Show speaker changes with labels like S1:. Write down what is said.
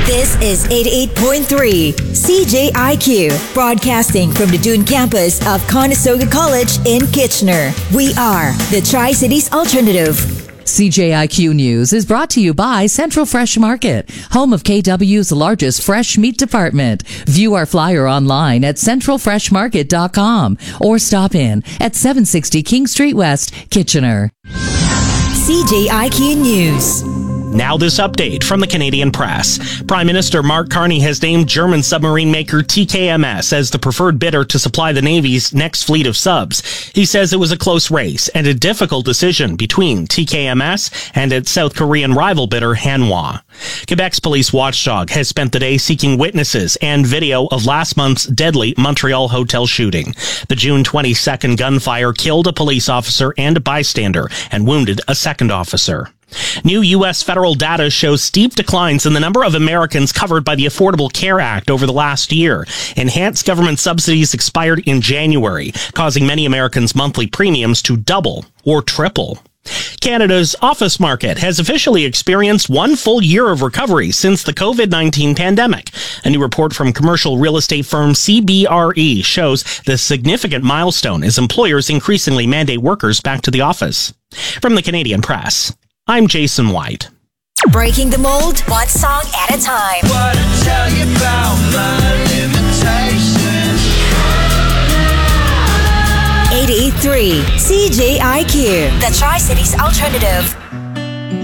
S1: This is 88.3 CJIQ, broadcasting from the Dune campus of Conestoga College in Kitchener. We are the Tri-Cities Alternative.
S2: CJIQ News is brought to you by Central Fresh Market, home of KW's largest fresh meat department. View our flyer online at centralfreshmarket.com or stop in at 760 King Street West, Kitchener.
S1: CJIQ News.
S3: Now this update from the Canadian Press. Prime Minister Mark Carney has named German submarine maker TKMS as the preferred bidder to supply the Navy's next fleet of subs. He says it was a close race and a difficult decision between TKMS and its South Korean rival bidder Hanwha. Quebec's police watchdog has spent the day seeking witnesses and video of last month's deadly Montreal hotel shooting. The June 22nd gunfire killed a police officer and a bystander and wounded a second officer. New U.S. federal data shows steep declines in the number of Americans covered by the Affordable Care Act over the last year. Enhanced government subsidies expired in January, causing many Americans' monthly premiums to double or triple. Canada's office market has officially experienced one full year of recovery since the COVID-19 pandemic. A new report from commercial real estate firm CBRE shows the significant milestone as employers increasingly mandate workers back to the office. From the Canadian Press, I'm Jason White.
S1: Breaking the mold, one song at a time.
S4: What to tell you about my limitations.
S1: 88.3 CJIQ, the Tri-Cities Alternative.